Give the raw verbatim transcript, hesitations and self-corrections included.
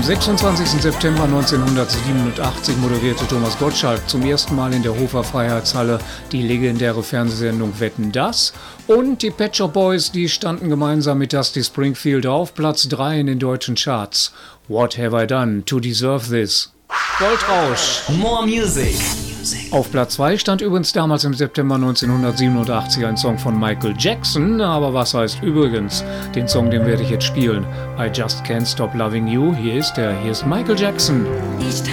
sechsundzwanzigsten September neunzehnhundertsiebenundachtzig moderierte Thomas Gottschalk zum ersten Mal in der Hofer Freiheitshalle die legendäre Fernsehsendung Wetten, dass? Und die Pet Shop Boys, die standen gemeinsam mit Dusty Springfield auf Platz drei in den deutschen Charts. What have I done to deserve this? Goldrausch. More music. Auf Platz zwei stand übrigens damals im September neunzehnhundertsiebenundachtzig ein Song von Michael Jackson, aber was heißt übrigens? Den Song, den werde ich jetzt spielen. I Just Can't Stop Loving You. Hier ist er, hier ist Michael Jackson. Each time